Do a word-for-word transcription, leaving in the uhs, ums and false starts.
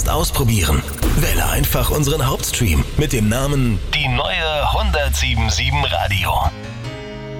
Podcast ausprobieren? Wähle einfach unseren Hauptstream mit dem Namen Die neue hundertsiebundsiebzig Radio.